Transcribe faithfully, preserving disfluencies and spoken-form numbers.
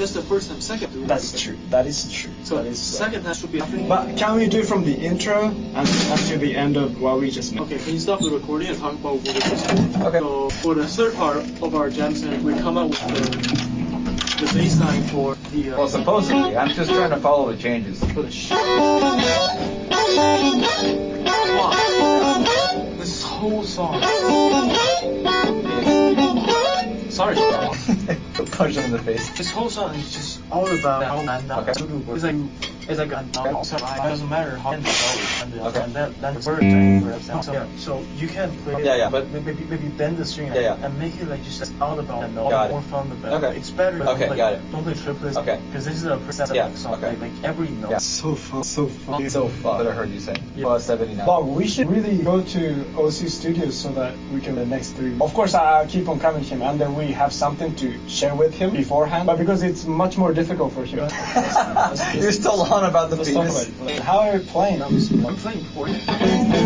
that's the first time. Second, do That's it. true. That is true. So that is second time should be nothing. But can we do from the intro and up to the end of what we just made? Okay, can you stop the recording and talk about what we just did? Okay. So for the third part of our jam session, we come up with the, the bass line for the. Uh, Well, supposedly, I'm just trying to follow the changes. For the sh- This whole song. Sorry. Punch him in the face. This whole song is just all about how man Okay. It's like it's like a it doesn't matter how and Okay. and that that word so, yeah, so you can play Yeah, yeah, it, but- maybe maybe bend the string Yeah, yeah. and make it like just all about and Got it. more fun about Okay. it's better Okay, don't play, got it. don't play triplets Okay. because this is a percent Yeah, song okay. like, like every note. Yeah. So fun, so fun. So fun. That I heard you say. Yeah. Well, seventy-nine. But we should really go to O C Studios so that we can the next three. Of course, I'll keep on coming to him, and then we have something to share with him beforehand. But because it's much more difficult for him. You're still on about the Let's talk penis. about it. How are you playing? I'm playing for you.